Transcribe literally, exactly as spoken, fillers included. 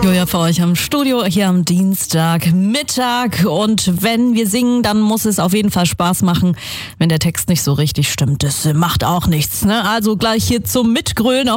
Julia für euch am Studio hier am Dienstagmittag. Und wenn wir singen, dann muss es auf jeden Fall Spaß machen. Wenn der Text nicht so richtig stimmt, das macht auch nichts. Ne? Also gleich hier zum Mitgrölen.